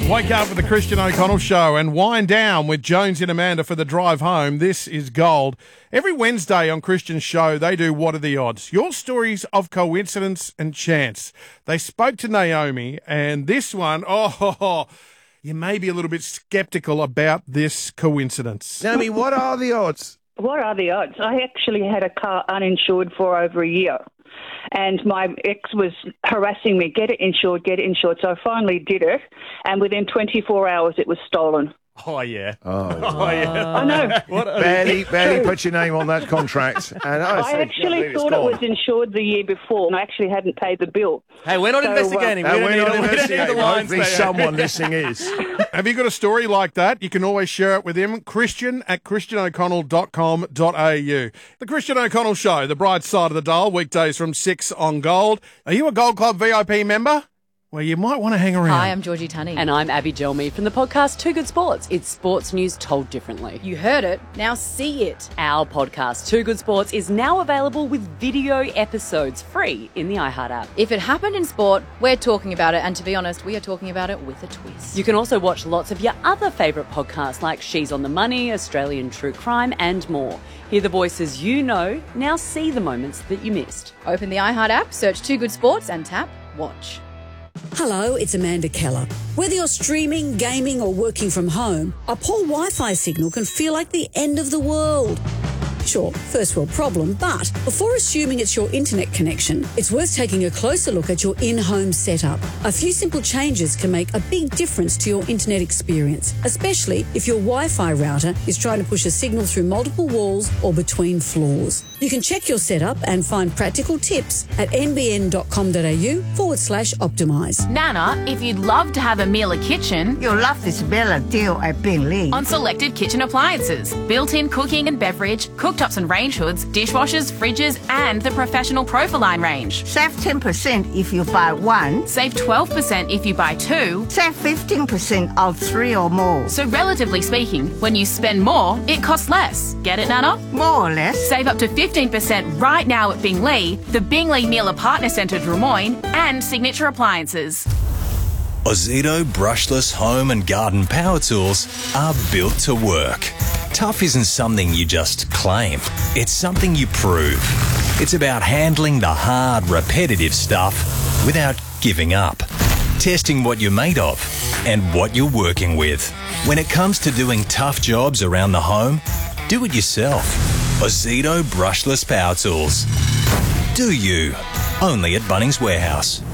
Wake up with the Christian O'Connell Show and wind down with Jones and Amanda for the drive home. This is gold. Every Wednesday on Christian's show, they do What Are the Odds? Your stories of coincidence and chance. They spoke to Naomi, and this one, you may be a little bit sceptical about this coincidence. Naomi, what are the odds? What are the odds? I actually had a car uninsured for over a year. And my ex was harassing me, get it insured. So I finally did it. And within 24 hours, it was stolen. Oh, yeah. Oh, yeah. I know. barely put your name on that contract. And I actually thought it was insured the year before, and I actually hadn't paid the bill. Hey, we're not investigating. We don't need the lines. Hopefully someone listening is. Have you got a story like that? You can always share it with him. Christian@christianoconnell.com.au. The Christian O'Connell Show, the bright side of the dial, weekdays from 6 on Gold. Are you a Gold Club VIP member? Well, you might want to hang around. Hi, I'm Georgie Tunney. And I'm Abby Gelmy from the podcast Too Good Sports. It's sports news told differently. You heard it, now see it. Our podcast Too Good Sports is now available with video episodes free in the iHeart app. If it happened in sport, we're talking about it, and to be honest, we are talking about it with a twist. You can also watch lots of your other favourite podcasts like She's on the Money, Australian True Crime and more. Hear the voices you know, now see the moments that you missed. Open the iHeart app, search Too Good Sports and tap Watch. Hello, it's Amanda Keller. Whether you're streaming, gaming or working from home, a poor Wi-Fi signal can feel like the end of the world. Sure, first world problem, but before assuming it's your internet connection, it's worth taking a closer look at your in-home setup. A few simple changes can make a big difference to your internet experience, especially if your Wi-Fi router is trying to push a signal through multiple walls or between floors. You can check your setup and find practical tips at nbn.com.au/optimise. Nana, if you'd love to have a Miele kitchen, you'll love this Bella deal at Bingli. On selected kitchen appliances, built-in cooking and beverage, cooktops and range hoods, dishwashers, fridges, and the professional Profiline range. Save 10% if you buy one. Save 12% if you buy two. Save 15% of 3 or more. So relatively speaking, when you spend more, it costs less. Get it, Nana? More or less. Save up to 15% right now at Bingli, the Bingli Miele Partner Centre Drummoyne, and Signature Appliances. Ozito brushless home and garden power tools are built to work. Tough isn't something you just claim. It's something you prove. It's about handling the hard, repetitive stuff without giving up. Testing what you're made of and what you're working with. When it comes to doing tough jobs around the home, do it yourself. Ozito brushless power tools. Do you? Only at Bunnings Warehouse.